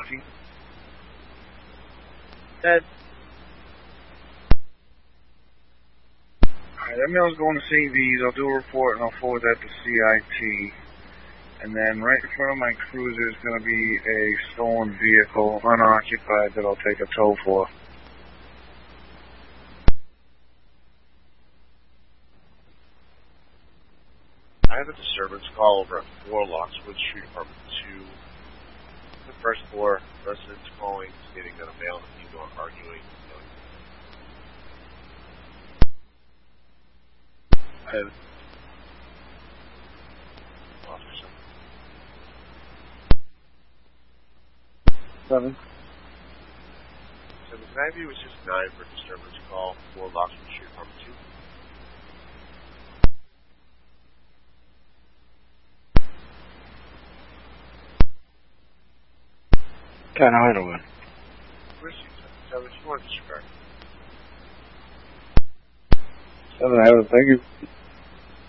Taxi. Dead. Alright, that mail's going to St. V's. I'll do a report and I'll forward that to CIT. And then right in front of my cruiser is going to be a stolen vehicle, unoccupied, that I'll take a tow for. I have a disturbance call over at 4 Lockswood Street, apartment 2. The first floor, residents calling, stating that a male and female are arguing. I have officer. 7. 7, can I have you assist 9 for a disturbance call, 4 Lockswood Street, apartment 2? Kind of Hideaway. Where's 7? You want to disregard? 7, I have it. Thank you.